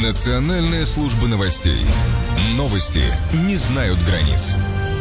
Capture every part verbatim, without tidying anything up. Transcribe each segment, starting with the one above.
Национальная служба новостей. Новости не знают границ.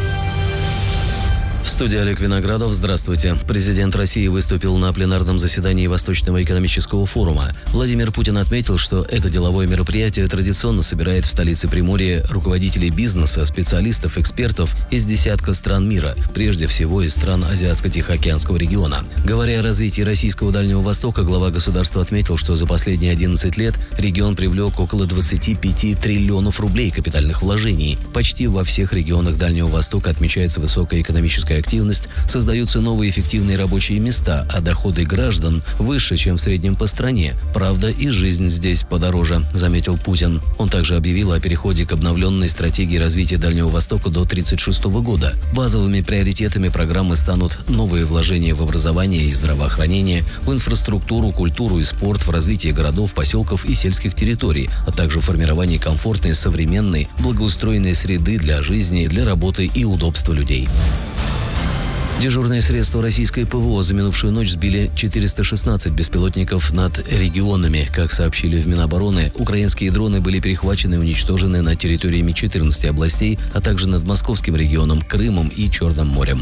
В студии Олег Виноградов. Здравствуйте. Президент России выступил на пленарном заседании Восточного экономического форума. Владимир Путин отметил, что это деловое мероприятие традиционно собирает в столице Приморья руководителей бизнеса, специалистов, экспертов из десятка стран мира, прежде всего из стран Азиатско-Тихоокеанского региона. Говоря о развитии российского Дальнего Востока, глава государства отметил, что за последние одиннадцать лет регион привлек около двадцати пяти триллионов рублей капитальных вложений. Почти во всех регионах Дальнего Востока отмечается высокая экономическая активность, создаются новые эффективные рабочие места, а доходы граждан выше, чем в среднем по стране. Правда, и жизнь здесь подороже, заметил Путин. Он также объявил о переходе к обновленной стратегии развития Дальнего Востока до тридцать шестого года. Базовыми приоритетами программы станут новые вложения в образование и здравоохранение, в инфраструктуру, культуру и спорт, в развитие городов, поселков и сельских территорий, а также формирование комфортной, современной, благоустроенной среды для жизни, для работы и удобства людей. Дежурные средства российской ПВО за минувшую ночь сбили четыреста шестнадцать беспилотников над регионами. Как сообщили в Минобороны, украинские дроны были перехвачены и уничтожены над территориями четырнадцати областей, а также над Московским регионом, Крымом и Черным морем.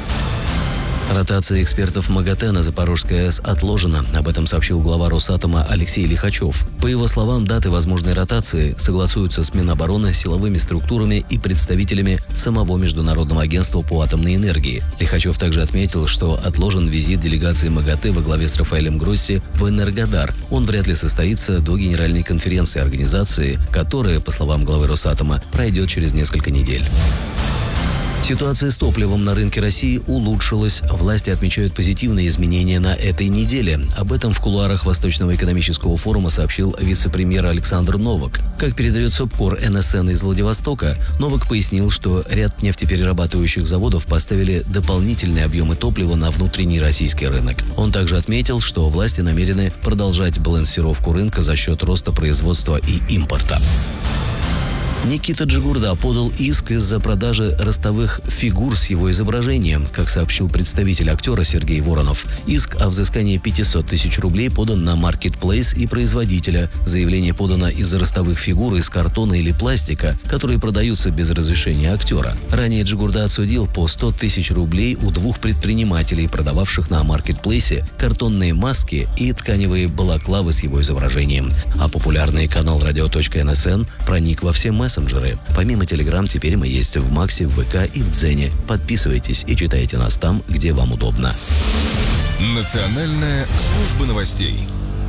Ротация экспертов МАГАТЭ на Запорожской АЭС отложена. Об этом сообщил глава Росатома Алексей Лихачев. По его словам, даты возможной ротации согласуются с Минобороны, силовыми структурами и представителями самого Международного агентства по атомной энергии. Лихачев также отметил, что отложен визит делегации МАГАТЭ во главе с Рафаэлем Гросси в Энергодар. Он вряд ли состоится до генеральной конференции организации, которая, по словам главы Росатома, пройдет через несколько недель. Ситуация с топливом на рынке России улучшилась. Власти отмечают позитивные изменения на этой неделе. Об этом в кулуарах Восточного экономического форума сообщил вице-премьер Александр Новак. Как передает СОБКОР эн эс эн из Владивостока, Новак пояснил, что ряд нефтеперерабатывающих заводов поставили дополнительные объемы топлива на внутренний российский рынок. Он также отметил, что власти намерены продолжать балансировку рынка за счет роста производства и импорта. Никита Джигурда подал иск из-за продажи ростовых фигур с его изображением. Как сообщил представитель актера Сергей Воронов, иск о взыскании пятисот тысяч рублей подан на маркетплейс и производителя. Заявление подано из-за ростовых фигур из картона или пластика, которые продаются без разрешения актера. Ранее Джигурда отсудил по сто тысяч рублей у двух предпринимателей, продававших на маркетплейсе картонные маски и тканевые балаклавы с его изображением. А популярный канал радио точка эн эс эн проник во все мессенджеры. Помимо Телеграм, теперь мы есть в Максе, в ВК и в Дзене. Подписывайтесь и читайте нас там, где вам удобно. Национальная служба новостей.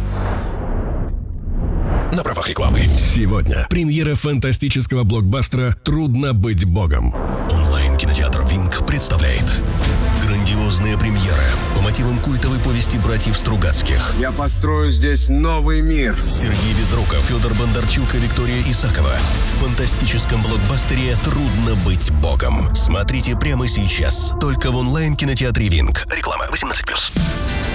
На правах рекламы. Сегодня премьера фантастического блокбастера «Трудно быть богом». Онлайн-кинотеатр «Винк» представляет грандиозная премьера по мотивам культовой повести братьев Стругацких. Я построю здесь новый мир. Сергей Безруков, Федор Бондарчук и Виктория Исакова. В фантастическом блокбастере «Трудно быть богом». Смотрите прямо сейчас. Только в онлайн-кинотеатре «Винк». Реклама восемнадцать плюс.